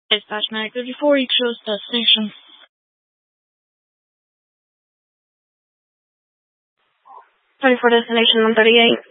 Dispatch Mag 34, you chose destination. 34 destination 138.